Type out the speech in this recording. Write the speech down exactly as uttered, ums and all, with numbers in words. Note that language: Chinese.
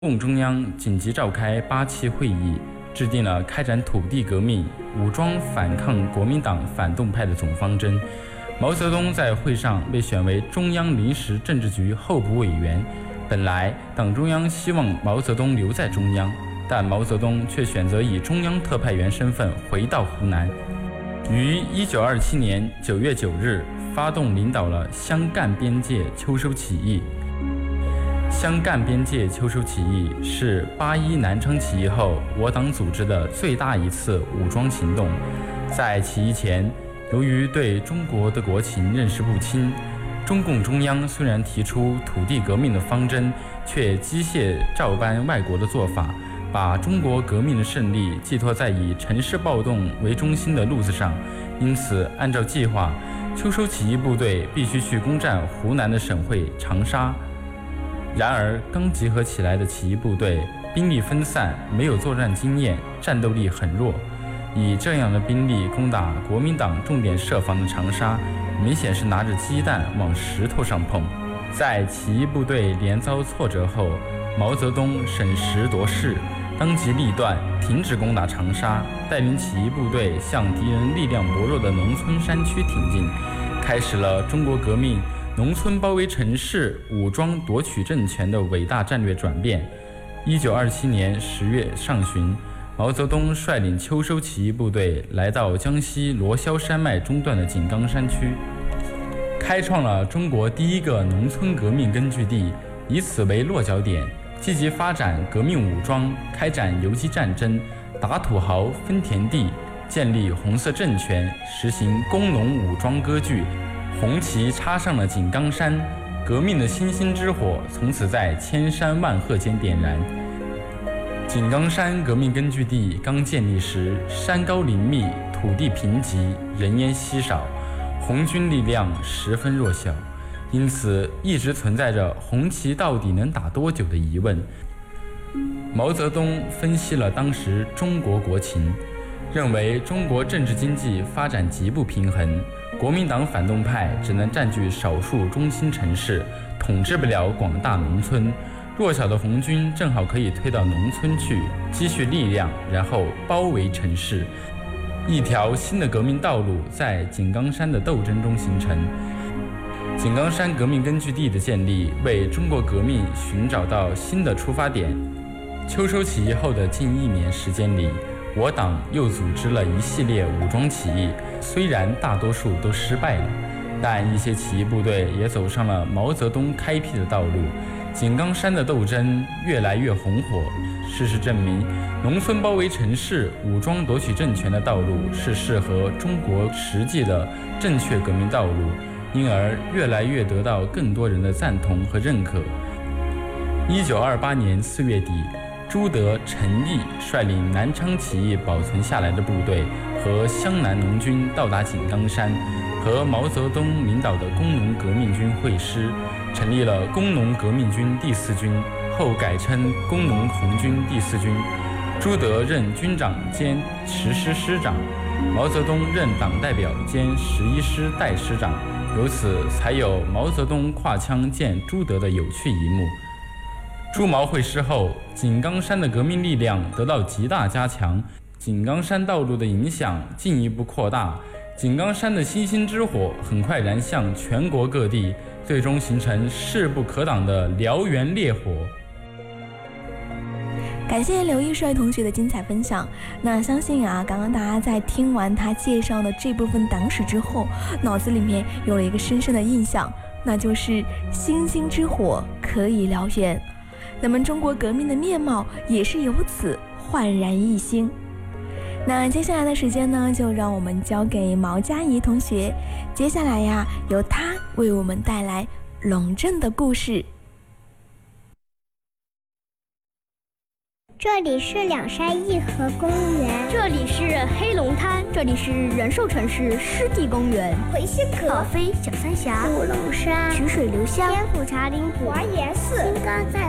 共中央紧急召开八期会议，制定了开展土地革命、武装反抗国民党反动派的总方针。毛泽东在会上被选为中央临时政治局候补委员。本来党中央希望毛泽东留在中央，但毛泽东却选择以中央特派员身份回到湖南，于一九二七年九月九日发动领导了湘赣边界秋收起义。湘赣边界秋收起义是八一南昌起义后我党组织的最大一次武装行动。在起义前，由于对中国的国情认识不清，中共中央虽然提出土地革命的方针，却机械照搬外国的做法，把中国革命的胜利寄托在以城市暴动为中心的路子上。因此，按照计划，秋收起义部队必须去攻占湖南的省会长沙。然而，刚集合起来的起义部队兵力分散，没有作战经验，战斗力很弱。以这样的兵力攻打国民党重点设防的长沙，明显是拿着鸡蛋往石头上碰。在起义部队连遭挫折后，毛泽东审时度势，当机立断，停止攻打长沙，带领起义部队向敌人力量薄弱的农村山区挺进，开始了中国革命农村包围城市、武装夺取政权的伟大战略转变。一九二七年十月上旬，毛泽东率领秋收起义部队来到江西罗霄山脉中段的井冈山区，开创了中国第一个农村革命根据地，以此为落脚点，积极发展革命武装，开展游击战争，打土豪、分田地，建立红色政权，实行工农武装割据。红旗插上了井冈山，革命的星星之火从此在千山万壑间点燃。井冈山革命根据地刚建立时，山高林密，土地贫瘠，人烟稀少，红军力量十分弱小，因此一直存在着红旗到底能打多久的疑问。毛泽东分析了当时中国国情，认为中国政治经济发展极不平衡，国民党反动派只能占据少数中心城市，统治不了广大农村。弱小的红军正好可以推到农村去，积蓄力量，然后包围城市。一条新的革命道路在井冈山的斗争中形成。井冈山革命根据地的建立，为中国革命寻找到新的出发点。秋收起义后的近一年时间里，我党又组织了一系列武装起义，虽然大多数都失败了，但一些起义部队也走上了毛泽东开辟的道路。井冈山的斗争越来越红火。事实证明，农村包围城市、武装夺取政权的道路是适合中国实际的正确革命道路，因而越来越得到更多人的赞同和认可。一九二八年四月底，朱德、陈毅率领南昌起义保存下来的部队和湘南农军到达井冈山，和毛泽东领导的工农革命军会师，成立了工农革命军第四军，后改称工农红军第四军。朱德任军长兼十师师长，毛泽东任党代表兼十一师代师长，由此才有毛泽东挎枪见朱德的有趣一幕。朱毛会师后，井冈山的革命力量得到极大加强，井冈山道路的影响进一步扩大，井冈山的星星之火很快燃向全国各地，最终形成势不可挡的燎原烈火。 感谢刘一帅同学的精彩分享。那相信啊，刚刚大家在听完他介绍的这部分党史之后，脑子里面有了一个深深的印象，那就是星星之火可以燎原。咱们中国革命的面貌也是由此焕然一新。那接下来的时间呢，就让我们交给毛佳怡同学，接下来呀，由她为我们带来龙镇的故事。 这里是两山一河公园， 这里是黑龙滩，这里是仁寿城市湿地公园， 回心阁、 宝飞小三峡、 五龙山、 曲水流香、 天府茶陵、华严寺、金刚在